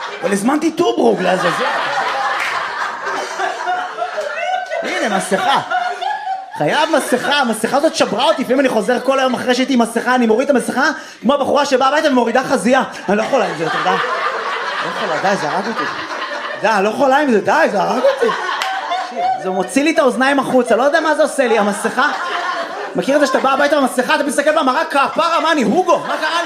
אבל הזמנתי טוברוג לעזאזל. הנה, מסכה. חייב מסכה, המסכה הזאת שברה אותי, לפעמים אני חוזר כל היום אחרי שהייתי עם מסכה, אני מוריד את המסכה כמו הבחורה שבאה הביתה ומורידה חזייה. אני לא יכולה עם זה, אתה יודע? לא יכולה, די, זה הרג אותי. די, אני לא יכולה עם זה, די, זה הרג אותי. זה מוציא לי את האוזניים החוצה, לא יודע מה זה עושה לי, המסכה. מכיר את זה שאתה בא הביתה במסכה, אתה מסתכל במראה, כפרה, מה אני, הוגו, מה קרה לי?